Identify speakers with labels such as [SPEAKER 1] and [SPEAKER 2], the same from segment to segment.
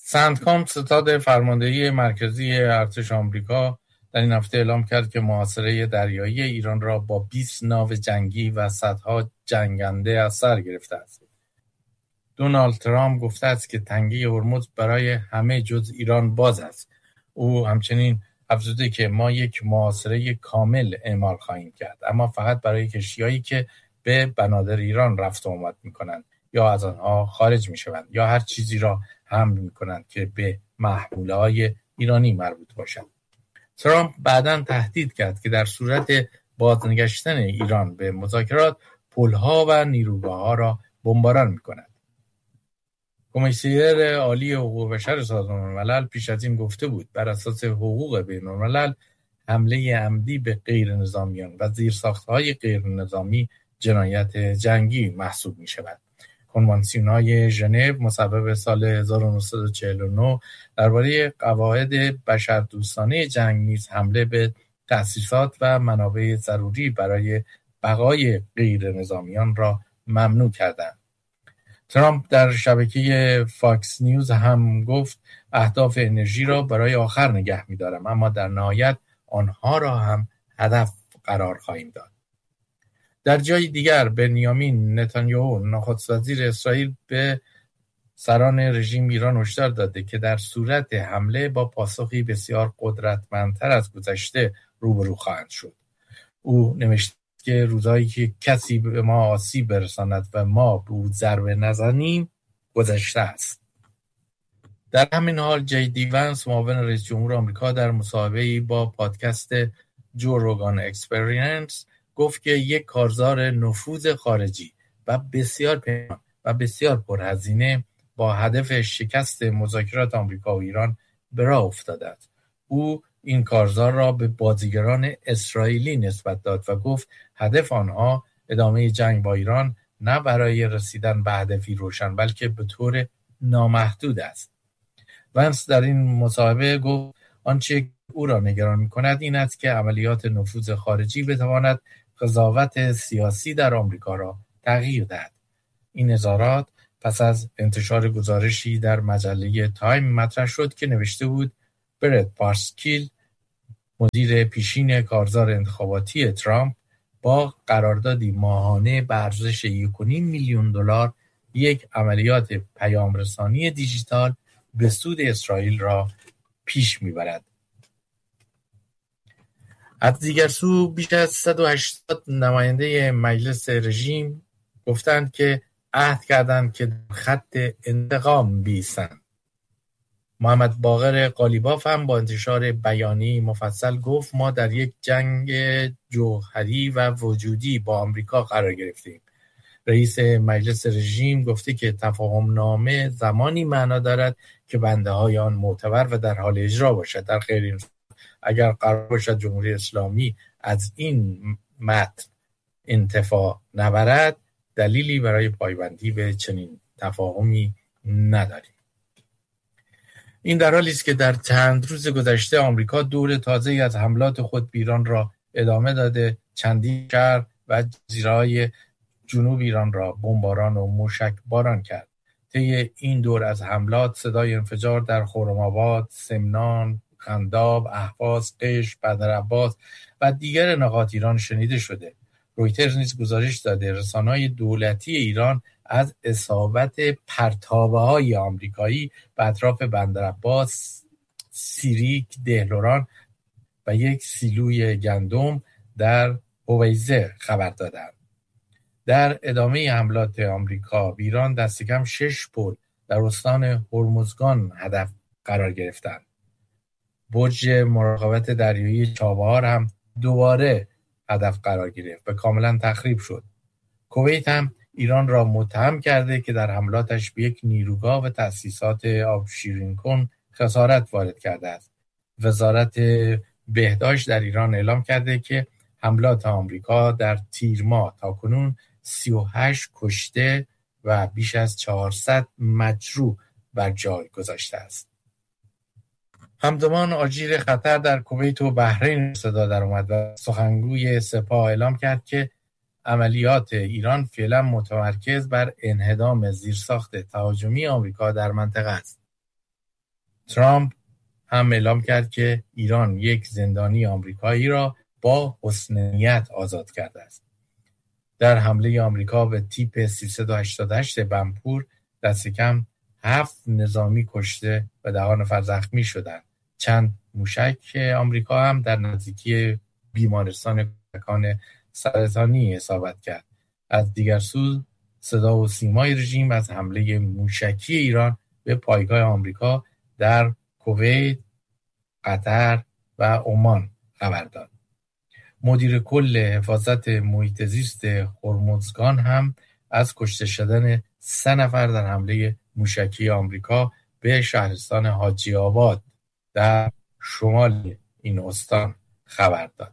[SPEAKER 1] سندکام ستاد فرماندهی مرکزی ارتش آمریکا در این هفته اعلام کرد که محاصره دریایی ایران را با 20 ناو جنگی و صدها جنگنده از سر گرفته است. دونالد ترامپ گفته است که تنگه هرمز برای همه جز ایران باز است. او همچنین افزوده که ما یک محاصره کامل اعمال خواهیم کرد، اما فقط برای کشتی‌هایی که به بنادر ایران رفت و آمد می‌کنند یا از آنها خارج می‌شوند یا هر چیزی را حمل می‌کنند که به محموله‌های ایرانی مربوط باشد. ترامپ بعداً تهدید کرد که در صورت بازنگشتن ایران به مذاکرات، پل‌ها و نیروگاه‌ها را بمباران می‌کند. کمیسر عالی حقوق بشر سازمان ملل پیش از این گفته بود بر اساس حقوق بین‌الملل حمله عمدی به غیر نظامیان و زیرساخت‌های غیر نظامی جنایت جنگی محسوب می‌شود. کنوانسیون‌های ژنو مصوب سال 1949 درباره قواعد بشردوستانه جنگ نیز حمله به تأسیسات و منابع ضروری برای بقای غیر نظامیان را ممنوع کردند. ترامپ در شبکه فاکس نیوز هم گفت اهداف انرژی را برای آخر نگه می‌دارم، اما در نهایت آنها را هم هدف قرار خواهیم داد. در جای دیگر بنیامین نتانیاهو نخست وزیر اسرائیل به سران رژیم ایران هشدار داده که در صورت حمله با پاسخی بسیار قدرتمندتر از گذشته روبرو خواهند شد. او نوشته که روزایی که کسی به ما آسیب برساند و ما به او ضربه نزنیم گذشته است. در همین حال جی وانس معاون رئیس جمهور آمریکا در مصاحبه‌ای با پادکست جو روگان اکسپریانس گفت که یک کارزار نفوذ خارجی و بسیار پیمان و بسیار پرهزینه با هدف شکست مذاکرات آمریکا و ایران به راه افتاده است. او این کارزار را به بازیگران اسرائیلی نسبت داد و گفت هدف آنها ادامه جنگ با ایران نه برای رسیدن به هدفی روشن بلکه به طور نامحدود است. ونس در این مصاحبه گفت آنچه او را نگران می‌کند این است که عملیات نفوذ خارجی بتواند قضاوت سیاسی در آمریکا را تغییر دهد. این نظارات پس از انتشار گزارشی در مجله تایم مطرح شد که نوشته بود برت پارسکیل، مدیر پیشین کارزار انتخاباتی ترامپ، با قراردادی ماهانه به ارزش 1.5 میلیون دلار یک عملیات پیام‌رسانی دیجیتال به سود اسرائیل را پیش می‌برد. از دیگر سو بیش از 180 نماینده مجلس رژیم گفتند که عهد کردند که خط انتقام بیستند. محمد باقر قالیباف هم با انتشار بیانیه‌ای مفصل گفت ما در یک جنگ جوهری و وجودی با آمریکا قرار گرفتیم. رئیس مجلس رژیم گفته که تفاهم نامه زمانی معنا دارد که بنده های آن معتبر و در حال اجرا باشد. در غیر این اگر قرار باشد جمهوری اسلامی از این متن انتفاع نبرد دلیلی برای پایبندی به چنین تفاهمی نداریم. این در حالی است که در چند روز گذشته آمریکا دور تازه‌ای از حملات خود به ایران را ادامه داده، چندین شهر و جزیره‌های جنوب ایران را بمباران و موشک باران کرد. طی این دور از حملات صدای انفجار در خرم‌آباد، سمنان، خنداب، اهواز، قشم، بندرعباس و دیگر نقاط ایران شنیده شده. رویترز نیز گزارش داده رسانه‌های دولتی ایران از اصابت پرتابه‌های آمریکایی به اطراف بندرعباس، سیریک، دهلوران و یک سیلوی گندم در هویزه خبر دادند. در ادامه حملات آمریکا به ایران دست کم 6 پل در استان هرمزگان هدف قرار گرفتند. برج مراقبت دریایی چابهار هم دوباره هدف قرار گرفت و کاملا تخریب شد. کویت هم ایران را متهم کرده که در حملاتش به یک نیروگاه و تأسیسات آبشیرین کن خسارت وارد کرده است. وزارت بهداشت در ایران اعلام کرده که حملات آمریکا در تیر ماه تاکنون 38 کشته و بیش از 400 مجروح بر جای گذاشته است. همزمان آژیر خطر در کویت و بحرین صدا در اومد و سخنگوی سپاه اعلام کرد که عملیات ایران فعلا متمرکز بر انهدام زیرساخت تهاجمی آمریکا در منطقه است. ترامپ هم اعلام کرد که ایران یک زندانی آمریکایی را با حسن نیت آزاد کرده است. در حمله آمریکا به تیپ 388 بمپور دست کم 7 نظامی کشته و 10 نفر زخمی شدند. چند موشک آمریکا هم در نزدیکی بیمارستان کودکان سرطانی اصابت کرد. از دیگر سو صدا و سیمای رژیم از حمله موشکی ایران به پایگاه آمریکا در کویت، قطر و عمان خبر داد. مدیر کل حفاظت محیط زیست هرمزگان هم از کشته شدن 3 نفر در حمله موشکی آمریکا به شهرستان حاجی آباد در شمال این استان خبر داد.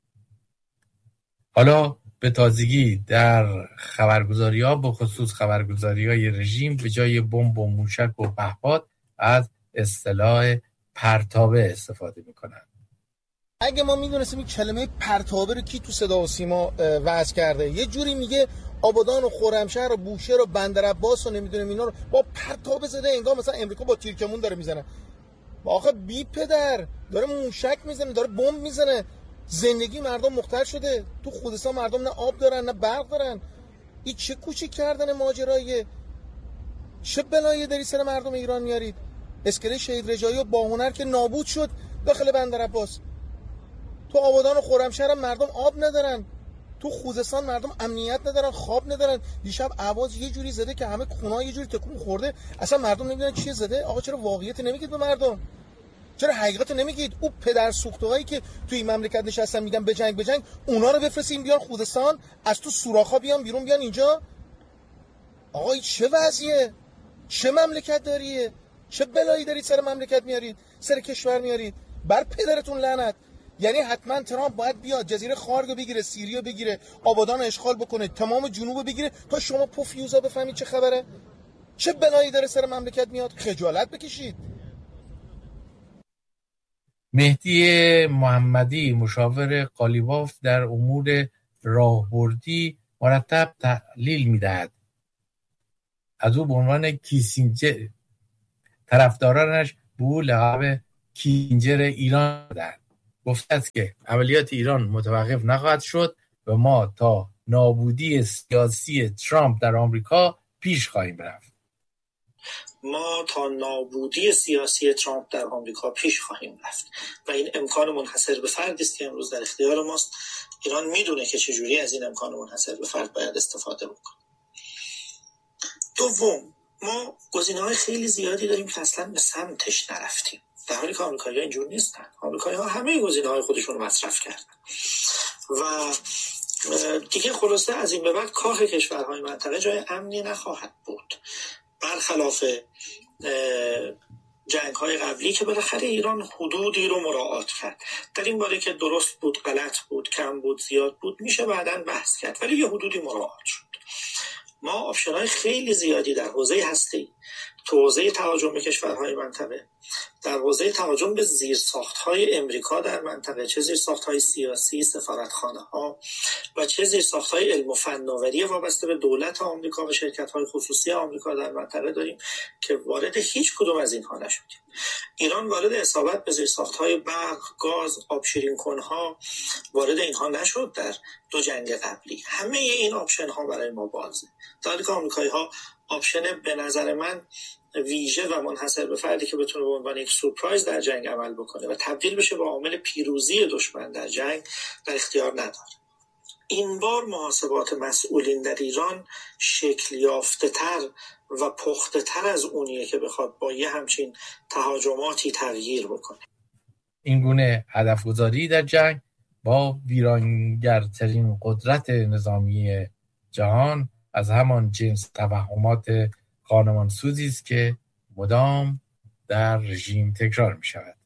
[SPEAKER 1] حالا به تازگی در خبرگزاری‌ها به خصوص خبرگزاری‌های رژیم به جای بمب و موشک و پهپاد از اصطلاح پرتابه استفاده می‌کنند.
[SPEAKER 2] اگه ما میدونستیم این کلمه پرتابه رو کی تو صدا و سیما وضع کرده، یه جوری میگه آبادان و خرمشهر و بوشهر و بندرعباس و نمیدونم اینا رو با پرتابه زده، انگار مثلا امریکا با تیرکمون داره میزنه. آخه بی پدر داره موشک میزنه، داره بمب میزنه. زندگی مردم مختل شده. تو خوزستان مردم نه آب دارن نه برق دارن. این چه کوچیک کردن ماجراییه؟ چه بلایی داری سر مردم ایران میارید؟ اسکله شهید رجایی و باهنر که نابود شد داخل بندرعباس. تو آبادان و خرمشهر مردم آب ندارن. تو خوزستان مردم امنیت ندارن، خواب ندارن. دیشب اهواز یه جوری زده که همه خونه‌ها یه جوری تکون خورده، اصلا مردم نمیدونن چی زده. آقا چرا واقعیت نمیگید به مردم؟ چرا حقیقت نمیگید؟ او پدر سوخته‌هایی که توی این مملکت نشستن میگن بجنگ، اونا رو بفرستین بیان خوزستان، از تو سوراخ‌ها بیان بیرون، بیان اینجا. آقا این چه وضعیه؟ چه مملکت داریه؟ چه بلایی دارید سر مملکت میارید؟ سر کشور میارید؟ بر پدرتون لعنت. یعنی حتما ترامپ باید بیاد جزیره خارگو بگیره، سیریو بگیره، آبادان رو اشغال بکنه، تمام جنوبو بگیره تا شما پوفیوزا بفهمید چه خبره؟ چه بلایی داره سر مملکت میاد؟ خجالت بکشید.
[SPEAKER 1] مهدی محمدی مشاور قالیباف در امور راهبردی مرتب تحلیل می‌دهد. از او به عنوان کیسینجر طرفدارانش به او لقب کینجر ایران دادند. گفته است که عملیات ایران متوقف نخواهد شد و ما تا نابودی سیاسی ترامپ در آمریکا پیش خواهیم رفت.
[SPEAKER 3] ما تا نابودی سیاسی ترامپ در آمریکا پیش خواهیم رفت و این امکان منحصر به فردی است که امروز در اختیار ماست. ایران میدونه که چجوری از این امکان منحصر به فرد باید استفاده بکنه. دوم، ما گزینه‌های خیلی زیادی داریم که اصلا به سمتش نرفتیم، در حالی که آمریکایی‌ها اینجور نیستن. آمریکایی‌ها همه گزینه‌های خودشون رو مصرف کردن و دیگه خلاصه از این به بعد کاخ کشورهای منطقه جای امنی نخواهد بود، برخلاف جنگ‌های قبلی که بالاخره ایران حدودی رو مراعات کرد. در این باره که درست بود، غلط بود، کم بود، زیاد بود، میشه بعداً بحث کرد، ولی یه حدودی مراعات شد. ما آپشن‌های خیلی زیادی در حوزه هسته‌ای، تو حوزه تهاجم به کشورهای منطقه، در حوزه تهاجم به زیرساخت‌های امریکا در منطقه، چه زیرساخت‌های سیاسی، سفارتخانه‌ها و چه زیرساخت‌های علم و فناوری وابسته به دولت آمریکا و شرکت‌های خصوصی آمریکا در منطقه داریم که وارد هیچ کدوم از اینها نشدیم. ایران وارد اصابت به زیرساخت‌های برق، گاز، آبشیرین‌کنها وارد اینها نشد در 2 جنگ قبلی. همه این آپشن‌ها برای ما بازه. در حالی که آمریکایی‌ها آپشن به نظر من ویژه و منحصر به فردی که بتونه به عنوان یک سورپرایز در جنگ عمل بکنه و تبدیل بشه به عامل پیروزی دشمن در جنگ در اختیار نداره. این بار محاسبات مسئولین در ایران شکل یافته تر و پخته تر از اونیه که بخواد با یه همچین تهاجماتی تغییر بکنه.
[SPEAKER 1] این گونه هدف گذاری در جنگ با ویرانگرترین قدرت نظامی جهان از همان جنس توهمات خانمانسوزی است که مدام در رژیم تکرار می شود.